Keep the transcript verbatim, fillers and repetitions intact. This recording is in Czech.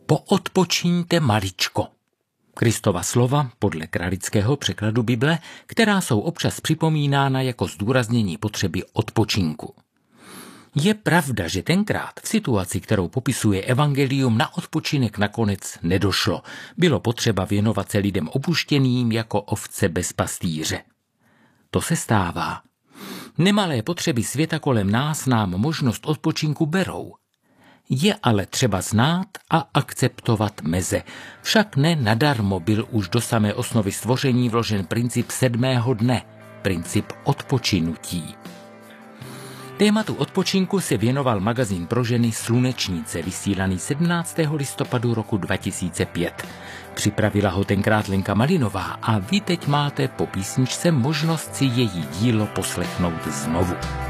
Poodpočíňte maličko. Kristova slova podle kralického překladu Bible, která jsou občas připomínána jako zdůraznění potřeby odpočinku. Je pravda, že tenkrát v situaci, kterou popisuje evangelium, na odpočinek nakonec nedošlo. Bylo potřeba věnovat se lidem opuštěným jako ovce bez pastýře. To se stává. Nemalé potřeby světa kolem nás nám možnost odpočinku berou. Je ale třeba znát a akceptovat meze. Však ne nadarmo byl už do samé osnovy stvoření vložen princip sedmého dne, princip odpočinutí. Tématu odpočinku se věnoval magazín pro ženy Slunečnice, vysílaný sedmnáctého listopadu roku dva tisíce pět. Připravila ho tenkrát Lenka Malinová a vy teď máte po písničce možnost si její dílo poslechnout znovu.